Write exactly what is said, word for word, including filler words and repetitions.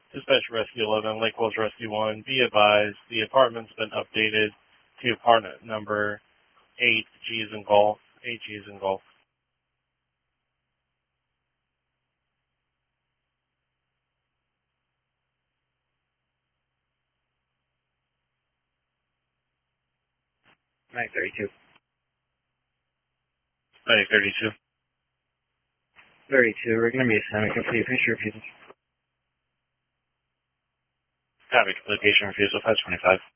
Dispatch Rescue eleven, Lake Wells Rescue one, be advised, the apartment's been updated to apartment number eight, G is in golf, eight G is in golf. nine thirty-two. nine thirty-two. thirty-two, we're going to be assignment complete. Finish your refusal. Copy, complete patient refusal, five twenty-five.